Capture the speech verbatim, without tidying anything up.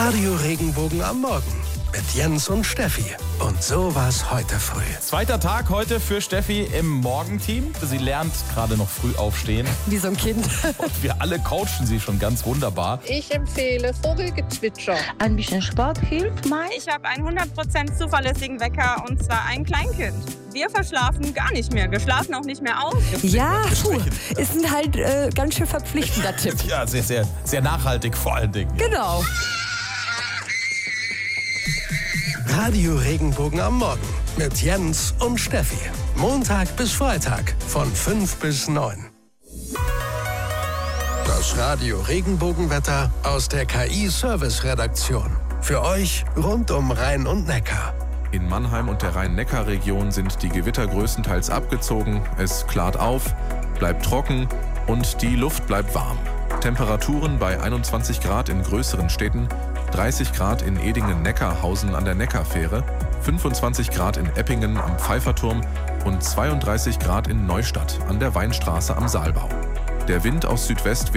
Radio Regenbogen am Morgen mit Jens und Steffi. Und so war's heute früh. Zweiter Tag heute für Steffi im Morgenteam. Sie lernt gerade noch früh aufstehen. Wie so ein Kind. Und wir alle coachen sie schon ganz wunderbar. Ich empfehle Vogelgezwitscher. Ein bisschen Sport hilft mal. Ich habe einen hundert Prozent zuverlässigen Wecker und zwar ein Kleinkind. Wir verschlafen gar nicht mehr. Wir schlafen auch nicht mehr aus. Ja, puh, ist ein halt äh, ganz schön verpflichtender Tipp. Ja, sehr, sehr, sehr nachhaltig vor allen Dingen. Genau. Radio Regenbogen am Morgen mit Jens und Steffi. Montag bis Freitag von fünf bis neun. Das Radio Regenbogenwetter aus der K I-Service-Redaktion. Für euch rund um Rhein und Neckar. In Mannheim und der Rhein-Neckar-Region sind die Gewitter größtenteils abgezogen. Es klart auf, bleibt trocken und die Luft bleibt warm. Temperaturen bei einundzwanzig Grad in größeren Städten, dreißig Grad in Edingen-Neckarhausen an der Neckarfähre, fünfundzwanzig Grad in Eppingen am Pfeifferturm und zweiunddreißig Grad in Neustadt an der Weinstraße am Saalbau. Der Wind aus Südwest